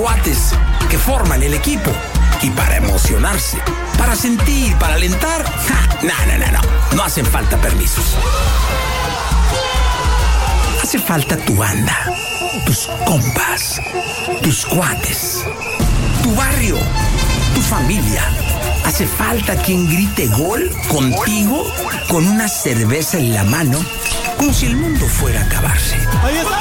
cuates que forman el equipo. Y para emocionarse, para sentir, para alentar, no hacen falta permisos. Hace falta tu banda, tus compas, tus cuates, tu barrio, tu familia. Hace falta quien grite gol contigo con una cerveza en la mano, como si el mundo fuera a acabarse. ¡Ahí está!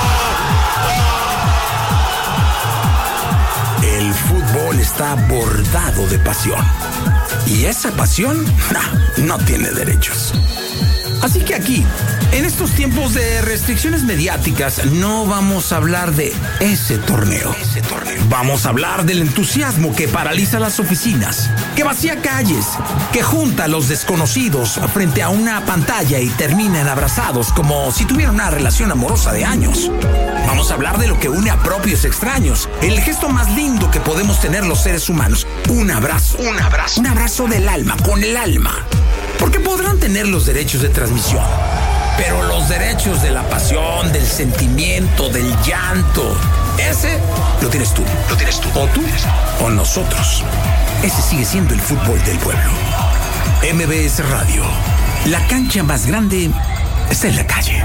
El fútbol está bordado de pasión. Y esa pasión no tiene derechos. Así que aquí, en estos tiempos de restricciones mediáticas, no vamos a hablar de ese torneo. Vamos a hablar del entusiasmo que paraliza las oficinas, que vacía calles, que junta a los desconocidos frente a una pantalla y terminan abrazados como si tuvieran una relación amorosa de años. Vamos a hablar de lo que une a propios extraños, el gesto más lindo que podemos tener los seres humanos. Un abrazo. Un abrazo del alma, con el alma. Porque podrán tener los derechos de transmisión, pero los derechos de la pasión, del sentimiento, del llanto, ese lo tienes tú. O tú o nosotros. Ese sigue siendo el fútbol del pueblo. MBS Radio. La cancha más grande está en la calle.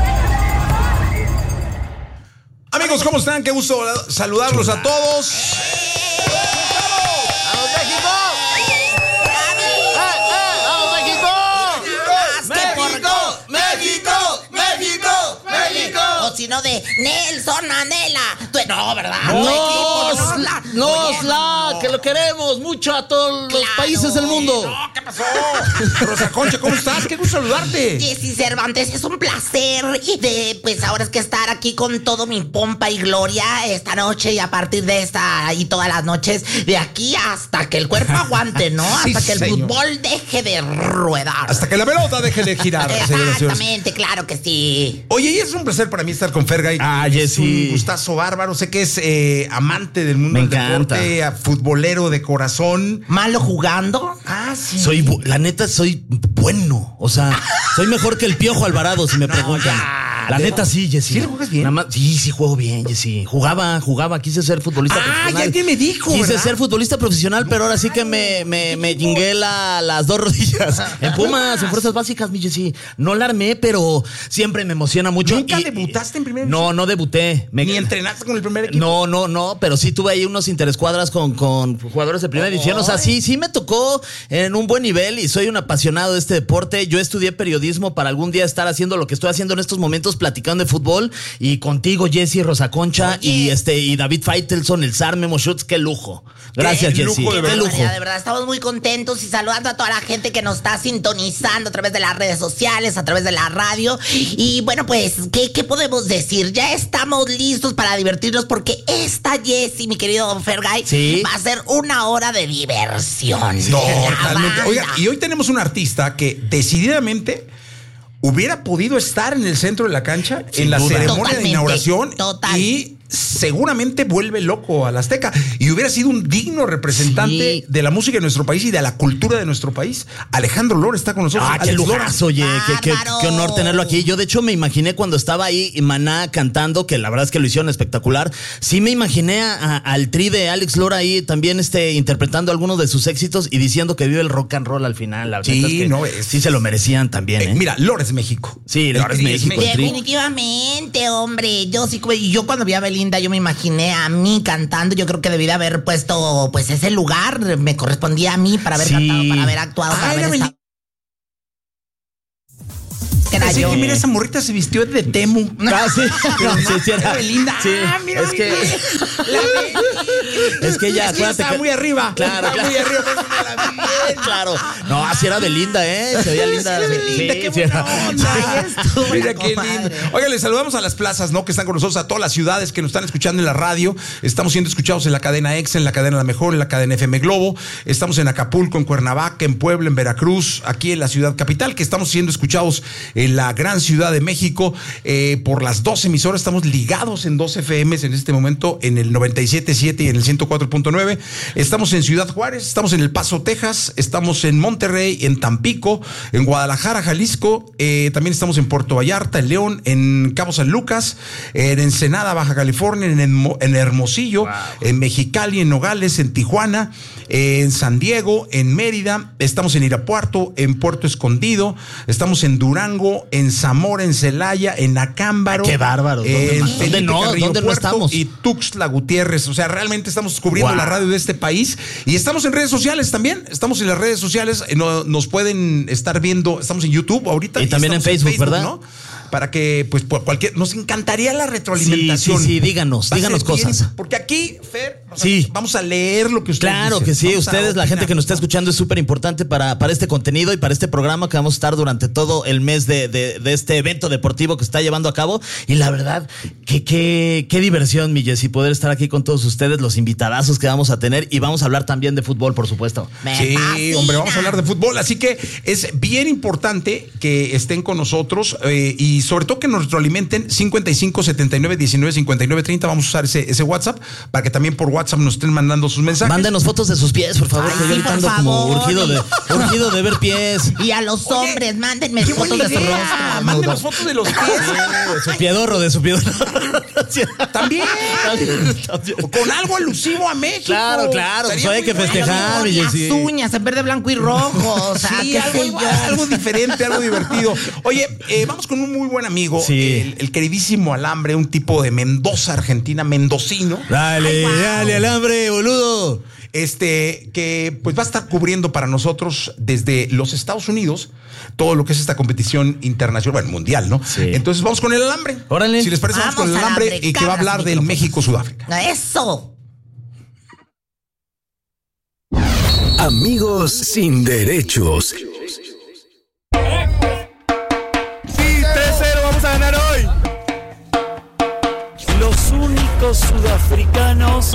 Amigos, ¿cómo están? Qué gusto saludarlos a todos. Sino de Nelson Mandela. No, ¿verdad? Que lo queremos mucho a todos los países del mundo. No, ¿qué pasó? Rosa Concha, ¿cómo estás? Qué gusto saludarte. Jessy Cervantes, es un placer pues ahora es que estar aquí con todo mi pompa y gloria esta noche y a partir de esta y todas las noches de aquí hasta que el cuerpo aguante, ¿no? Hasta Sí, que el señor. fútbol deje de ruedar. Hasta que la pelota deje de girar. Exactamente, claro que sí. Oye, y es un placer para mí estar con Fergay. Es Jessy. un gustazo bárbaro. Sé que es amante del mundo Me del encanta. deporte, futbolero de corazón. ¿Malo jugando? Sí. La neta, soy bueno. O sea, soy mejor que el Piojo Alvarado, si me preguntan. La neta, sí, Jessy. ¿Sí le juegas bien? Nada más, sí, juego bien, Jessy. Jugaba. Quise ser futbolista profesional. Ya alguien me dijo, Quise ¿verdad? ser futbolista profesional, pero ahora sí que me chingué las dos rodillas. En Pumas, en Fuerzas Básicas, mi Jessy. No la armé, pero siempre me emociona mucho. ¿Nunca debutaste en primera división? No debuté. ¿Ni entrenaste con el primer equipo? No, pero sí tuve ahí unos interescuadras con jugadores de primera división. O sea, sí me tocó en un buen nivel y soy un apasionado de este deporte. Yo estudié periodismo para algún día estar haciendo lo que estoy haciendo en estos momentos, platicando de fútbol. Y contigo, Jessy, Rosa Concha y David Faitelson, el Zar, Memo Schutz. Qué lujo. Gracias, Qué Jessy. lujo, de Qué lujo. De verdad, estamos muy contentos y saludando a toda la gente que nos está sintonizando a través de las redes sociales, a través de la radio. Y bueno, pues, ¿qué podemos decir? Ya estamos listos para divertirnos porque esta Jessy, mi querido Fergay, Sí. va a ser una hora de diversión. Totalmente. Oiga, y hoy tenemos un artista que decididamente hubiera podido estar en el centro de la cancha en la duda. ceremonia de Totalmente, inauguración total. y seguramente vuelve loco al Azteca y hubiera sido un digno representante Sí. de la música de nuestro país y de la cultura de nuestro país. Alejandro Lora está con nosotros. Qué Alex Lora. lujazo, oye, qué ¡Bárbaro! honor tenerlo aquí. Yo, de hecho, me imaginé cuando estaba ahí Maná cantando, que la verdad es que lo hicieron espectacular. Sí me imaginé al tri de Alex Lora ahí también interpretando algunos de sus éxitos y diciendo que vive el rock and roll al final. La Sí, verdad es que sí se lo merecían también, ¿eh? Mira, Lora es México. Sí, Lora es El tri México, el tri. Definitivamente, hombre. Yo cuando vi a Belinda, yo me imaginé a mí cantando. Yo creo que debí de haber puesto, pues, ese lugar. Me correspondía a mí para haber Sí. cantado, para haber actuado, para era haber estado. Era Así yo. que mira, esa morrita se vistió de Temu. Sí, Era Belinda. Sí, mira, es que ella, Es que estaba muy arriba. Claro, Estaba muy arriba. Por eso me la vi bien. claro. No, así era Belinda, ¿eh? Se veía linda. Sí, Belinda, qué sí buena era. onda. Ahí estuvo Mira la qué comadre. lindo. Oigan, les saludamos a las plazas, ¿no? Que están con nosotros, a todas las ciudades que nos están escuchando en la radio. Estamos siendo escuchados en la cadena Exa, en la cadena La Mejor, en la cadena FM Globo. Estamos en Acapulco, en Cuernavaca, en Puebla, en Veracruz, aquí en la ciudad capital, que estamos siendo escuchados en la gran ciudad de México por las 2 emisoras. Estamos ligados en 2 FMs en este momento, en el 97.7 y en el 104.9. Estamos en Ciudad Juárez, estamos en El Paso, Texas, estamos en Monterrey, en Tampico, en Guadalajara, Jalisco, también estamos en Puerto Vallarta, en León, en Cabo San Lucas, en Ensenada, Baja California, en Hermosillo, en Mexicali, en Nogales, en Tijuana, en San Diego, en Mérida, estamos en Irapuato, en Puerto Escondido, estamos en Durango, en Zamora, en Celaya, en Acámbaro. ¡Qué bárbaro! ¿Dónde no estamos? Y Tuxtla Gutiérrez. O sea, realmente estamos cubriendo la radio de este país y estamos en redes sociales también. Estamos en las redes sociales, nos pueden estar viendo, estamos en YouTube ahorita. Y también en Facebook, ¿verdad? ¿No? Para que, pues, por nos encantaría la retroalimentación. Sí, díganos cosas. Porque aquí, Fer, vamos a leer lo que ustedes Claro dicen. que sí, Vamos ustedes, la gente que nos está escuchando, es súper importante para este contenido y para este programa que vamos a estar durante todo el mes de este evento deportivo que se está llevando a cabo. Y la verdad, qué diversión, mi Jessy, poder estar aquí con todos ustedes, los invitadazos que vamos a tener, y vamos a hablar también de fútbol, por supuesto. Sí, hombre, vamos a hablar de fútbol, así que es bien importante que estén con nosotros y sobre todo que nos retroalimenten. 55 79 19 59 30. Vamos a usar ese WhatsApp para que también por WhatsApp nos estén mandando sus mensajes. Mándenos fotos de sus pies, por favor. Ay, que yo ahorita ando como urgido de ver pies. Y a los hombres, mándenme fotos de su rostro. Mándenos fotos de los pies. De su piedorro. También. Con algo alusivo a México. Claro. Pues hay que festejar, mi Las Jessy. uñas en verde, blanco y rojo. O sea, Sí, qué sé yo. algo diferente, algo divertido. Oye, vamos con un muy buen amigo, Sí. el queridísimo Alambre, un tipo de Mendoza, Argentina, mendocino. Dale, Alambre, boludo. Que pues va a estar cubriendo para nosotros desde los Estados Unidos todo lo que es esta competición internacional, bueno, mundial, ¿no? Sí. Entonces vamos con el Alambre. Órale. Si les parece, vamos con el Alambre y que va a hablar del México-Sudáfrica. Eso. Amigos sin derechos. Sí, 3-0 vamos a ganar hoy. Los únicos sudafricanos.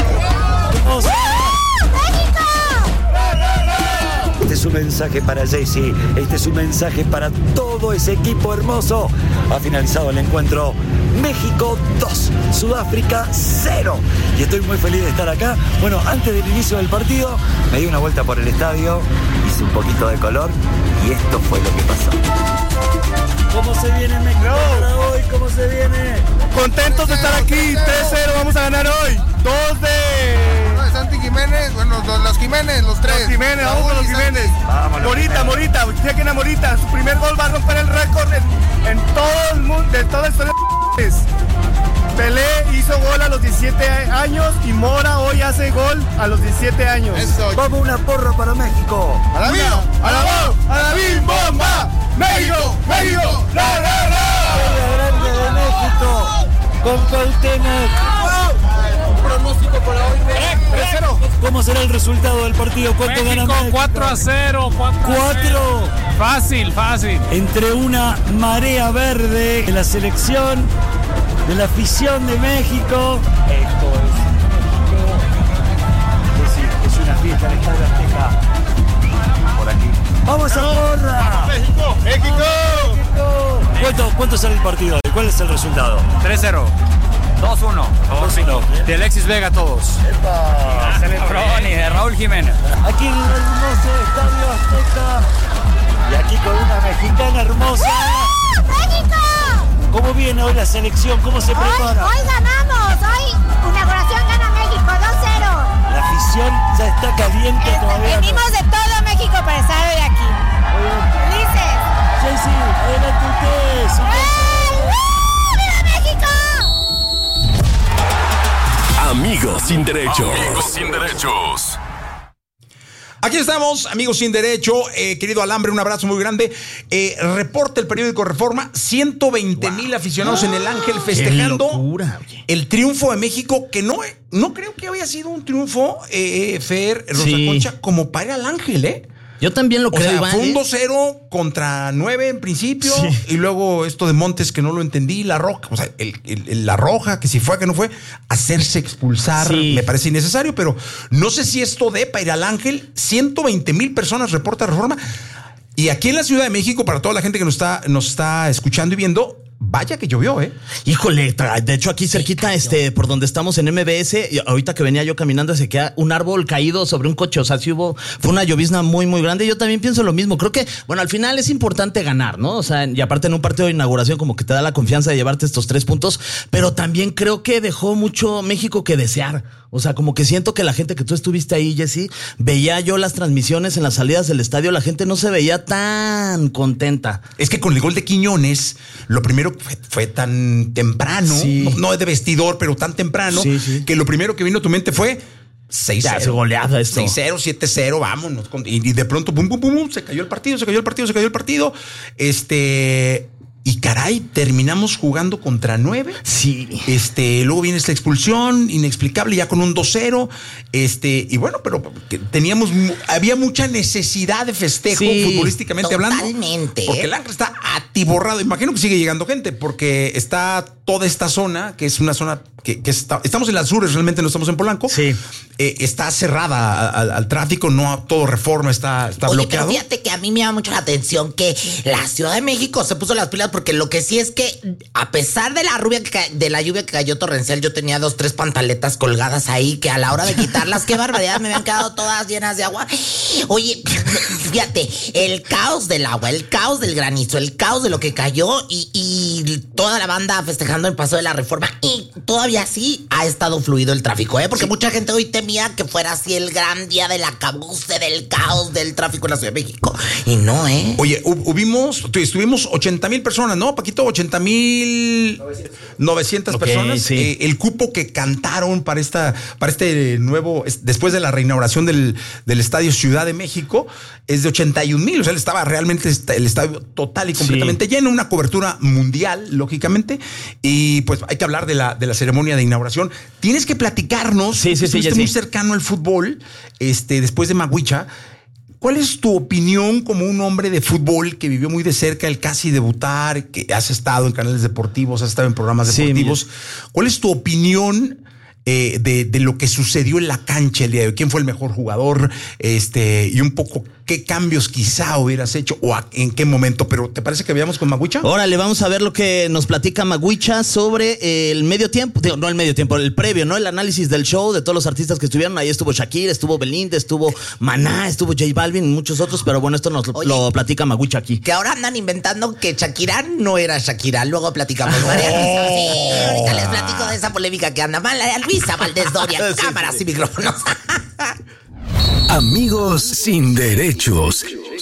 Este es un mensaje para Jessy, este es un mensaje para todo ese equipo hermoso. Ha finalizado el encuentro. México 2, Sudáfrica 0. Y estoy muy feliz de estar acá. Bueno, antes del inicio del partido me di una vuelta por el estadio, hice un poquito de color y esto fue lo que pasó. ¿Cómo se viene México para hoy? ¿Cómo se viene? Contentos de estar aquí, 3-0 vamos a ganar hoy. 2 de Santi Jiménez, bueno, los Jiménez, los tres. Los Jiménez, vamos con los Jiménez. Morita, chequen a Morita, su primer gol va a romper el récord en todo el mundo, de toda la historia de Pelé hizo gol a los 17 años y Mora hoy hace gol a los 17 años. Eso. Vamos, una porra para México. ¡A la vida! ¡A la voz! ¡A la bim bomba! ¡México! ¡México! ¡La, la, la! Grande de México. Con Cuauhtémoc. Pronóstico para hoy. 3-0. ¿Cómo será el resultado del partido? ¿Cuánto gana México? 4-0. 4. Fácil. Entre una marea verde de la selección, de la afición de México. Esto es México. Es una fiesta en el Estadio Azteca. Por aquí. ¡Vamos a porra! ¡México! ¿Cuánto sale el partido? ¿Cuál es el resultado? 3-0, 2-1. 2-1. De Alexis Vega todos. De Lebrón y de Raúl Jiménez. Aquí en el hermoso Estadio Azteca. Y aquí con una mexicana hermosa. ¡México! ¿Cómo viene hoy la selección? ¿Cómo se prepara? Hoy ganamos, hoy inauguración gana México 2-0. La afición ya está caliente todavía. Venimos de todo México para estar hoy aquí. ¡Felices! Jessy, adelante ustedes. ¡Viva México! Amigos sin derechos. Aquí estamos, amigos sin derecho. Querido Alambre, un abrazo muy grande. Reporta el periódico Reforma: 120,000 aficionados en el Ángel festejando locura, oye. el triunfo de México, que no creo que había sido un triunfo, Fer, Rosa Sí. Concha, como para el Ángel, ¿eh? Yo también lo O creo, sea, Iván. fue un 2-0 contra 9 en principio, y luego esto de Montes que no lo entendí, la Roja, o sea, la Roja, que si fue, que no fue, hacerse expulsar, Sí. me parece innecesario, pero no sé si esto de para ir al Ángel. 120,000 personas reporta Reforma. Y aquí en la Ciudad de México, para toda la gente que nos está escuchando y viendo, vaya que llovió, ¿eh? Híjole, de hecho aquí cerquita, por donde estamos en MBS, y ahorita que venía yo caminando se queda un árbol caído sobre un coche, o sea, fue una llovizna muy, muy grande. Yo también pienso lo mismo. Creo que, bueno, al final es importante ganar, ¿no? O sea, y aparte en un partido de inauguración como que te da la confianza de llevarte estos 3 puntos, pero también creo que dejó mucho México que desear. O sea, como que siento que la gente que tú estuviste ahí, Jessy, veía yo las transmisiones en las salidas del estadio, la gente no se veía tan contenta. Es que con el gol de Quiñones, lo primero fue tan temprano, Sí. no de vestidor, pero tan temprano, Sí. que lo primero que vino a tu mente fue 6-0. Ya, es goleada esto. 6-0, 7-0, vámonos. Y de pronto, pum, pum, pum, se cayó el partido. Y caray, terminamos jugando contra 9. Sí. Luego viene esta expulsión inexplicable ya con un 2-0. Y bueno, pero había mucha necesidad de festejo futbolísticamente hablando. Totalmente. Porque el Ancre está atiborrado. Imagino que sigue llegando gente porque está toda esta zona, que es una zona que estamos en las Azures, realmente no estamos en Polanco. Sí. Está cerrada al tráfico, no todo Reforma está bloqueado. Pero fíjate que a mí me llama mucho la atención que la Ciudad de México se puso las pilas, porque lo que sí es que a pesar de la lluvia que cayó torrencial, yo tenía 2-3 pantaletas colgadas ahí que a la hora de quitarlas, qué barbaridad, me habían quedado todas llenas de agua. Oye, fíjate, el caos del agua, el caos del granizo, el caos de lo que cayó y toda la banda festejando el paso de la Reforma, y todavía sí ha estado fluido el tráfico, porque mucha gente hoy temía que fuera así el gran día del acabose, del caos, del tráfico en la Ciudad de México. Y no, Oye, estuvimos 80,000 personas, ¿no, Paquito? 80,900 personas. Sí. El cupo que cantaron para este nuevo, después de la reinauguración del Estadio Ciudad de México, es de 81,000. O sea, estaba realmente el estadio total y completamente lleno, una cobertura mundial, lógicamente. Y pues hay que hablar de la ceremonia de inauguración. Tienes que platicarnos. Estuviste muy cercano al fútbol, después de Maguicha. ¿Cuál es tu opinión como un hombre de fútbol que vivió muy de cerca el casi debutar, que has estado en canales deportivos, has estado en programas deportivos? ¿Cuál es tu opinión de lo que sucedió en la cancha el día de hoy? ¿Quién fue el mejor jugador? Y un poco qué cambios quizá hubieras hecho o en qué momento. Pero ¿te parece que veamos con Maguicha? Órale, vamos a ver lo que nos platica Maguicha sobre el medio tiempo, no el medio tiempo, el previo, ¿no? El análisis del show de todos los artistas que estuvieron. Ahí estuvo Shakira, estuvo Belinda, estuvo Maná, estuvo J Balvin y muchos otros, pero bueno, esto nos lo platica Maguicha aquí. Que ahora andan inventando que Shakira no era Shakira. Luego platicamos. María Luisa, sí, ahorita les platico de esa polémica que anda. María Luisa Valdés Doria, cámaras y micrófonos. Amigos sin derechos.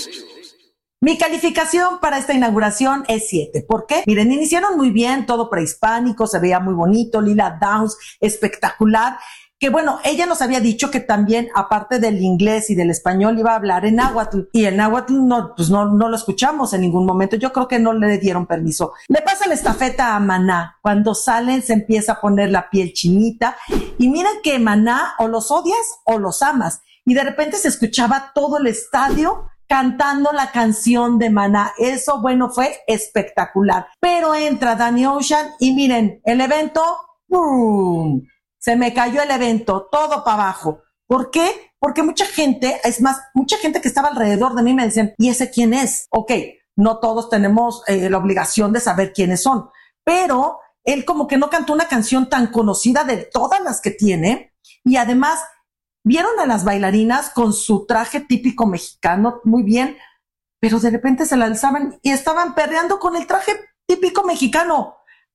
Mi calificación para esta inauguración es 7. ¿Por qué? Miren, iniciaron muy bien, todo prehispánico, se veía muy bonito, Lila Downs, espectacular. Que bueno, ella nos había dicho que también, aparte del inglés y del español, iba a hablar en náhuatl. Y el náhuatl no lo escuchamos en ningún momento. Yo creo que no le dieron permiso. Le pasa la estafeta a Maná. Cuando salen se empieza a poner la piel chinita. Y miren que Maná o los odias o los amas. Y de repente se escuchaba todo el estadio cantando la canción de Maná. Eso, bueno, fue espectacular. Pero entra Danny Ocean y miren, el evento, ¡pum!, se me cayó el evento, todo para abajo. ¿Por qué? Porque mucha gente que estaba alrededor de mí me decían, ¿y ese quién es? Ok, no todos tenemos la obligación de saber quiénes son, pero él como que no cantó una canción tan conocida de todas las que tiene, y además vieron a las bailarinas con su traje típico mexicano, muy bien, pero de repente se la alzaban y estaban perreando con el traje típico mexicano.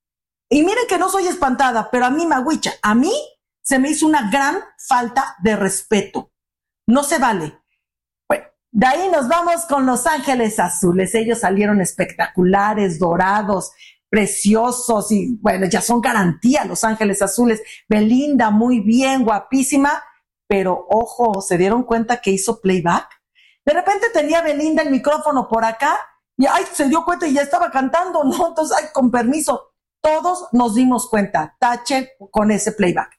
Y miren que no soy espantada, pero a mí, Maguicha, a mí se me hizo una gran falta de respeto. No se vale. Bueno, de ahí nos vamos con Los Ángeles Azules. Ellos salieron espectaculares, dorados, preciosos y bueno, ya son garantía Los Ángeles Azules. Belinda, muy bien, guapísima, pero ojo, ¿se dieron cuenta que hizo playback? De repente tenía Belinda el micrófono por acá y se dio cuenta y ya estaba cantando, ¿no? Entonces, con permiso. Todos nos dimos cuenta, tache con ese playback,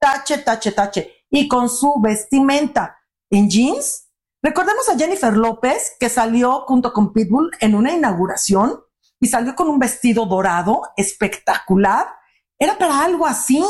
tache, y con su vestimenta en jeans. Recordemos a Jennifer López, que salió junto con Pitbull en una inauguración y salió con un vestido dorado espectacular. Era para algo así,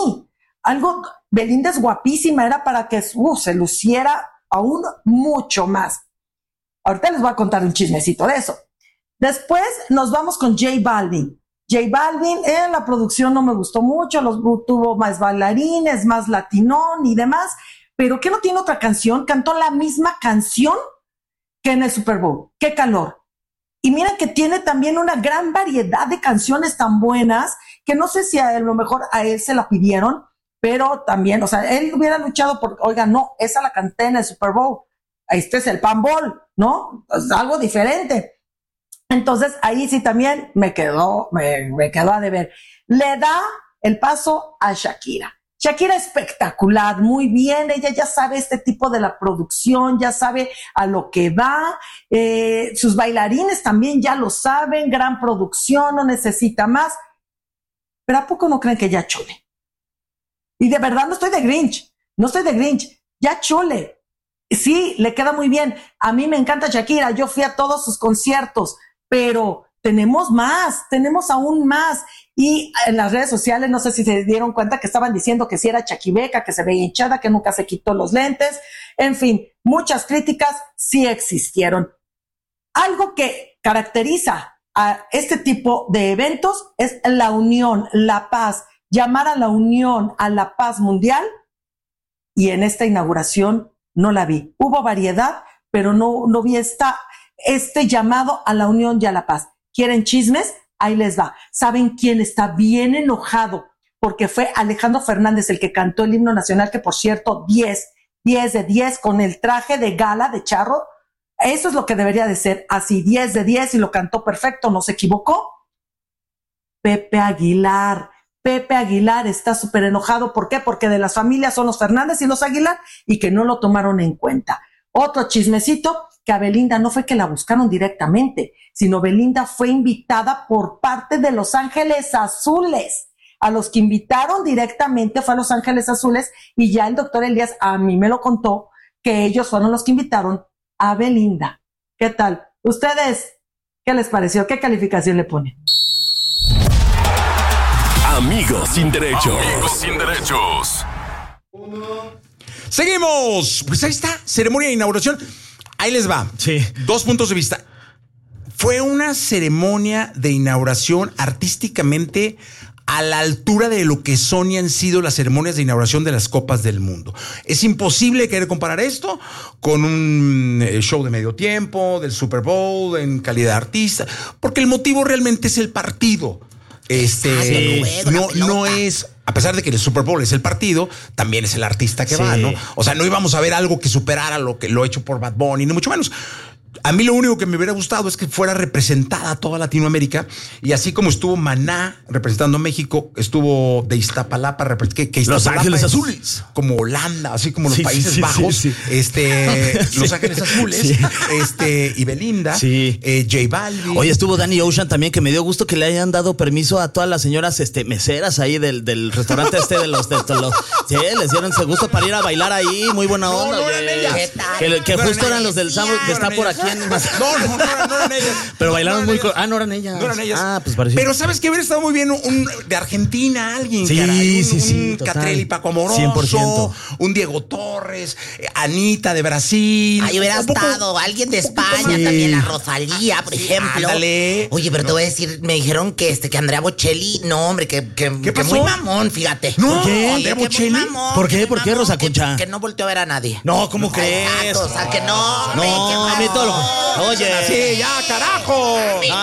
Belinda es guapísima, era para que se luciera aún mucho más. Ahorita les voy a contar un chismecito de eso. Después nos vamos con J Balvin. J Balvin, la producción no me gustó mucho, tuvo más bailarines, más latinón y demás, pero que no tiene otra canción, cantó la misma canción que en el Super Bowl. ¡Qué calor! Y miren que tiene también una gran variedad de canciones tan buenas que no sé si a lo mejor a él se la pidieron, pero también, o sea, él hubiera luchado por, oiga, no, esa la canté en el Super Bowl, este es el Pan Bowl, ¿no? Es algo diferente. Entonces, ahí sí también me quedó a deber. Le da el paso a Shakira. Shakira espectacular, muy bien, ella ya sabe este tipo de la producción, ya sabe a lo que va, sus bailarines también ya lo saben, gran producción, no necesita más, pero ¿a poco no creen que ya chole? Y de verdad no estoy de Grinch, ya chole, sí, le queda muy bien, a mí me encanta Shakira, yo fui a todos sus conciertos, pero tenemos aún más. Y en las redes sociales, no sé si se dieron cuenta que estaban diciendo que si era chaquibeca, que se veía hinchada, que nunca se quitó los lentes. En fin, muchas críticas sí existieron. Algo que caracteriza a este tipo de eventos es la unión, la paz, llamar a la unión, a la paz mundial. Y en esta inauguración no la vi. Hubo variedad, pero no vi este llamado a la unión y a la paz. ¿Quieren chismes? Ahí les va. ¿Saben quién está bien enojado? Porque fue Alejandro Fernández el que cantó el himno nacional, que por cierto, 10 de 10 con el traje de gala de charro. Eso es lo que debería de ser, así, 10 de 10 y lo cantó perfecto, no se equivocó. Pepe Aguilar está súper enojado. ¿Por qué? Porque de las familias son los Fernández y los Aguilar y que no lo tomaron en cuenta. Otro chismecito, que a Belinda no fue que la buscaron directamente, sino Belinda fue invitada por parte de Los Ángeles Azules. A los que invitaron directamente fue a Los Ángeles Azules, y ya el doctor Elías a mí me lo contó, que ellos fueron los que invitaron a Belinda. ¿Qué tal? ¿Ustedes qué les pareció? ¿Qué calificación le ponen? Amigos sin derechos. Seguimos. Pues ahí está, ceremonia de inauguración. Ahí les va. Sí. 2 puntos de vista. Fue una ceremonia de inauguración artísticamente a la altura de lo que son y han sido las ceremonias de inauguración de las Copas del Mundo. Es imposible querer comparar esto con un show de medio tiempo, del Super Bowl, en calidad de artista, porque el motivo realmente es el partido. No es, a pesar de que el Super Bowl es el partido, también es el artista que va, ¿no? O sea, no íbamos a ver algo que superara lo hecho por Bad Bunny, ni mucho menos. A mí lo único que me hubiera gustado es que fuera representada toda Latinoamérica, y así como estuvo Maná representando a México, estuvo de Iztapalapa, que Los Ángeles Azules, como Holanda, así como los Países Bajos, Los Ángeles Azules, y Belinda, J Balvin. Oye, estuvo Danny Ocean también, que me dio gusto que le hayan dado permiso a todas las señoras meseras ahí del restaurante de los sí, les dieron ese gusto para ir a bailar ahí, muy buena onda. No eran ellas. Que justo eran los del sábado que está por aquí. No eran ellas. Pero bailaron muy... no eran ellas. No eran ellas. Pues pareció. Pero ¿sabes qué? Hubiera estado muy bien un de Argentina, alguien. Sí, caray, un total. Catrell y Paco Amoroso. 100%. Un Diego Torres, Anita de Brasil. Ahí hubiera estado alguien de España, también la Rosalía, por ejemplo. Ándale. Oye, pero te voy a decir, me dijeron que Andrea Bocelli, no, hombre, que pasó? muy mamón, fíjate. No, ¿por qué? Andrea Bocelli. ¿Por qué? ¿Por qué, Rosa Concha? Que no volteó a ver a nadie. No, ¿cómo crees? Exacto, o sea, que no. No, a mí todo lo... Oye. Sí, ya, carajo.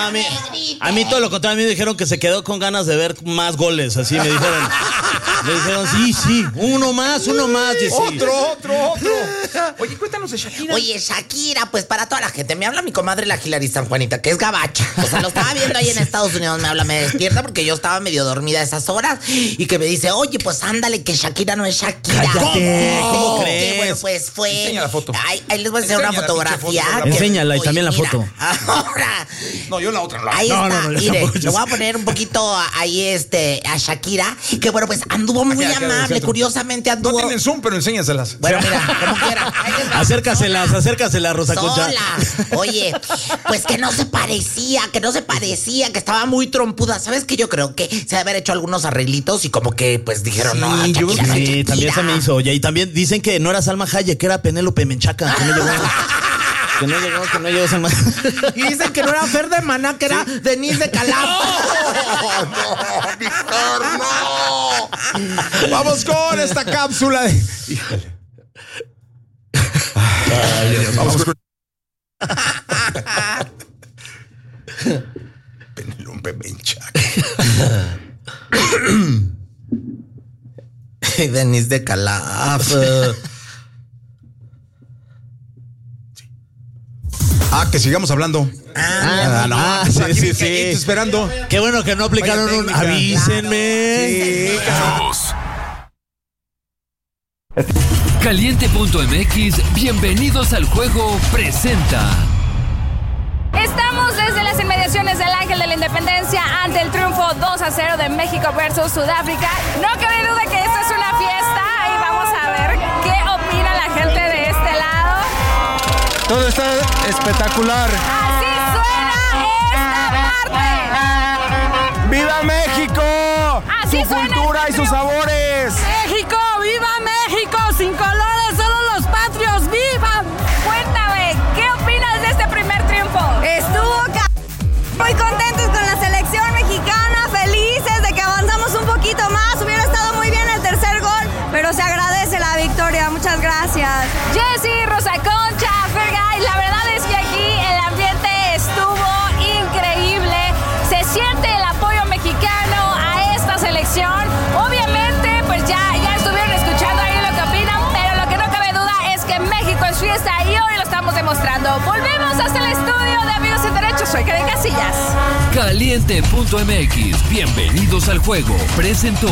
A mí todo lo contrario, a mí me dijeron que se quedó con ganas de ver más goles, así me dijeron. Me dijeron, sí, uno más, Jessy. Otro. Oye, cuéntanos de Shakira. Oye, Shakira, pues para toda la gente, me habla mi comadre la Hilary San Juanita, que es gabacha. O sea, lo estaba viendo ahí en Estados Unidos, me despierta porque yo estaba medio dormida a esas horas, y que me dice, oye, pues ándale, que Shakira no es Shakira. Cállate, ¿cómo crees? Bueno, pues fue. Enseña la foto. Ahí les voy a hacer una fotografía. Enséñala, y también la foto. Ahora. No, yo la otra. Ahí está, mire, tampoco, le voy a poner un poquito ahí a Shakira, que bueno, pues anduvo muy amable, curiosamente anduvo. No tienen Zoom, pero enséñaselas. Bueno, mira, como quiera. Acércaselas, Rosa Concha. Oye, pues que no se parecía, que estaba muy trompuda. ¿Sabes qué? Yo creo que se debe haber hecho algunos arreglitos y como que pues dijeron, no, Shakira, sí, también se me hizo. Oye, y también dicen que no era Salma Hayek, que era Penélope Menchaca. Que no llegó. Que no llegó San Martín. Y dicen que no era Fer de Maná, que era Denise de Calaf. No, Víctor, no. Vamos con esta cápsula de... Híjole. Ay, Dios, vamos con... Penelope Menchaca. Denise de Calaf. Que sigamos hablando. Sí. Esperando. Qué bueno que no aplicaron un avísenme. Caliente.mx, bienvenidos al juego, presenta. Estamos desde las inmediaciones del Ángel de la Independencia ante el triunfo 2-0 de México versus Sudáfrica. No cabe duda que esta es una fiesta y vamos a ver qué opina la gente de este lado. Todo está espectacular. Así suena esta parte. ¡Viva México! Así su suena cultura este y sus triunfo. sabores. ¡México! ¡Viva México! ¡Sin colores, solo los patrios! ¡Viva! Cuéntame, ¿qué opinas de este primer triunfo? Estuvo muy contentos con la selección mexicana, felices de que avanzamos un poquito más. Hubiera estado muy bien el tercer gol, pero se agradece la victoria. Muchas gracias. Jessy, Rosa Concha, Fergay, la verdad es que aquí el ambiente estuvo increíble. Se siente el apoyo mexicano a esta selección. Obviamente, pues ya estuvieron escuchando ahí lo que opinan, pero lo que no cabe duda es que México es fiesta y hoy lo estamos demostrando. Volvemos hasta el estudio de Amigos Sin Derechos. Soy Karen Casillas. Caliente.mx, bienvenidos al juego, presentó.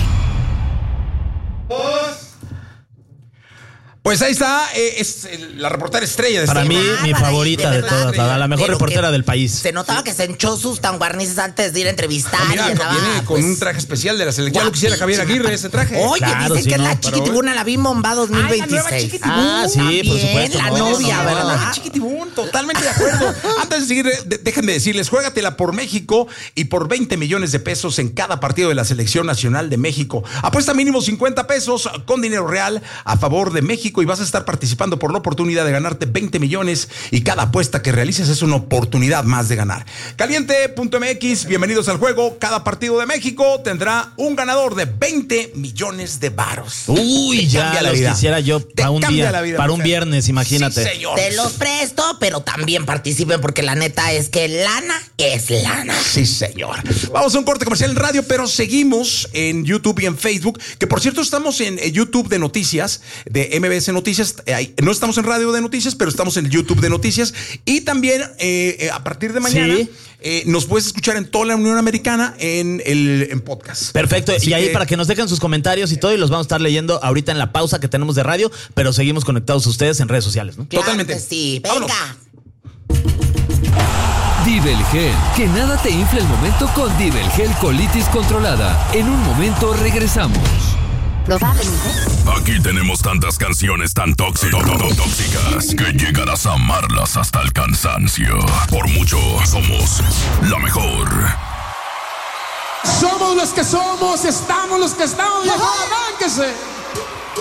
Pues ahí está, es la reportera estrella de Para mí, mi favorita de todas, la mejor reportera del país. Se notaba que se hinchó sus tanguarnices antes de ir a entrevistar. Mira, viene con un traje especial de la selección. Ya lo quisiera Javier Aguirre, ese traje. Oye, Claro, dicen sí, que no, la Chiquitibuna, la Bimomba 2026. Sí, por supuesto. La no, novia, La ¿verdad? Chiquitibún, totalmente de acuerdo. Antes de seguir, déjenme decirles, juégatela por México y por 20 millones de pesos en cada partido de la Selección Nacional de México. Apuesta mínimo 50 pesos con dinero real a favor de México y vas a estar participando por la oportunidad de ganarte 20 millones y cada apuesta que realices es una oportunidad más de ganar. Caliente.mx, bienvenidos al juego. Cada partido de México tendrá un ganador de 20 millones de varos. Uy, ya los quisiera yo para un día, para un viernes, imagínate. Sí, señor. Te los presto, pero también participen porque la neta es que lana es lana. Sí, señor. Vamos a un corte comercial en radio, pero seguimos en YouTube y en Facebook, que por cierto estamos en YouTube de noticias, de MBS Noticias. No estamos en radio de noticias, pero estamos en YouTube de noticias. Y también a partir de mañana nos puedes escuchar en toda la Unión Americana en podcast. Perfecto. Así y ahí para que nos dejen sus comentarios y todo, y los vamos a estar leyendo ahorita en la pausa que tenemos de radio, pero seguimos conectados a ustedes en redes sociales, ¿no? Claro. Totalmente. Que sí, venga. Divel Gel, que nada te infle el momento con Divel Gel Colitis Controlada. En un momento regresamos. Aquí tenemos tantas canciones tan tóxicas que llegarás a amarlas hasta el cansancio. Por mucho, somos la mejor. Somos los que somos, estamos los que estamos. ¡Arránquese!